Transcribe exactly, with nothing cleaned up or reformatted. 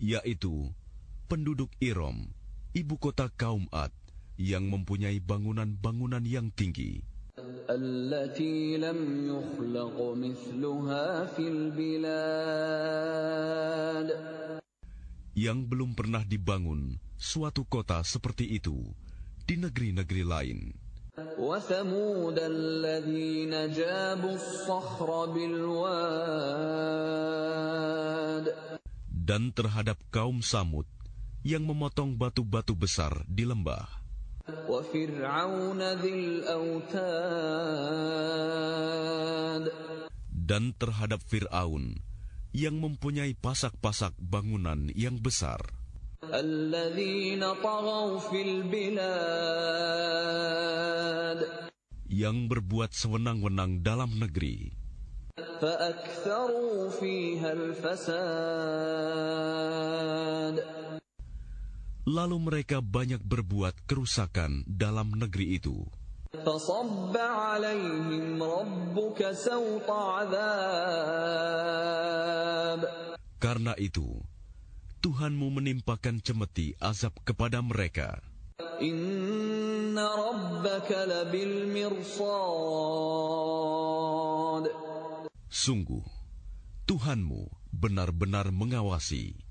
yaitu penduduk Iram, ibu kota kaum Ad, yang mempunyai bangunan-bangunan yang tinggi, التي لم يخلق مثلها في البلاد, yang belum pernah dibangun suatu kota seperti itu di negeri-negeri lain. وثمود الذين جابوا الصخر بالواد, Dan terhadap kaum Samud yang memotong batu-batu besar di lembah. وفرعون ذي الأوتاد, Dan terhadap Fir'aun yang mempunyai pasak-pasak bangunan yang besar, الذين طغوا في البلاد, yang berbuat sewenang-wenang dalam negeri, فأكثروا فيها الفساد, lalu mereka banyak berbuat kerusakan dalam negeri itu. فصب عليهم ربك سوط عذاب, Karena itu, Tuhanmu menimpakan cemeti azab kepada mereka. إن ربك لبالمرصاد, Sungguh, Tuhanmu benar-benar mengawasi.